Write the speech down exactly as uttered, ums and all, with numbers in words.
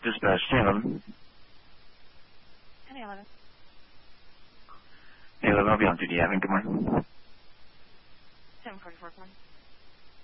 Dispatch, ten eleven. ten eleven. ten eleven, I'll be on duty, Evan. Good morning. seven forty-four, come on.